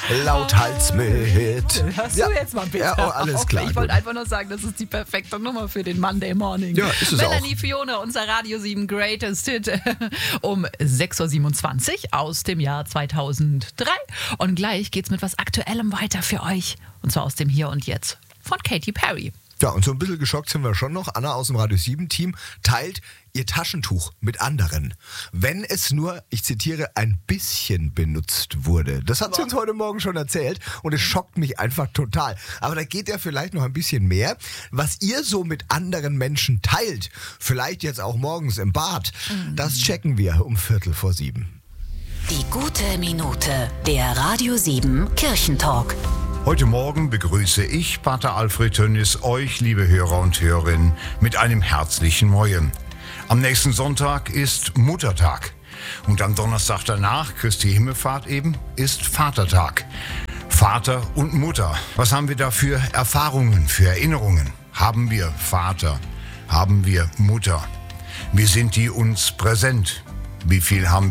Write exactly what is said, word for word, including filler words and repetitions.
Lauthals mit. Hörst Ja. du jetzt mal bitte Ja, oh, alles auf? klar, Ich gut. wollte einfach nur sagen, das ist die perfekte Nummer für den Monday Morning. Ja, ist es Melanie auch. Fiona, unser Radio sieben Greatest Hit um sechs Uhr siebenundzwanzig aus dem Jahr zweitausenddrei. Und gleich geht's mit was Aktuellem weiter für euch. Und zwar aus dem Hier und Jetzt von Katy Perry. Ja, und so ein bisschen geschockt sind wir schon noch. Anna aus dem Radio sieben Team teilt ihr Taschentuch mit anderen. Wenn es nur, ich zitiere, ein bisschen benutzt wurde. Das hat sie uns heute Morgen schon erzählt und es schockt mich einfach total. Aber da geht ja vielleicht noch ein bisschen mehr. Was ihr so mit anderen Menschen teilt, vielleicht jetzt auch morgens im Bad, das checken wir um Viertel vor sieben. Die gute Minute, der Radio sieben Kirchentalk. Heute Morgen begrüße ich, Pater Alfred Tönnies, euch, liebe Hörer und Hörerinnen, mit einem herzlichen Moin. Am nächsten Sonntag ist Muttertag. Und am Donnerstag danach, Christi Himmelfahrt eben, ist Vatertag. Vater und Mutter. Was haben wir da für Erfahrungen, für Erinnerungen? Haben wir Vater? Haben wir Mutter? Wie sind die uns präsent? Wie viel haben wir?